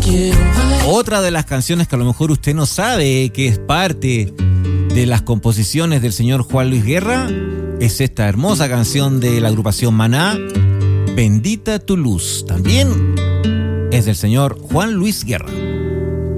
Otra de las canciones que a lo mejor usted no sabe que es parte de las composiciones del señor Juan Luis Guerra es esta hermosa canción de la agrupación Maná, Bendita tu luz. También es del señor Juan Luis Guerra.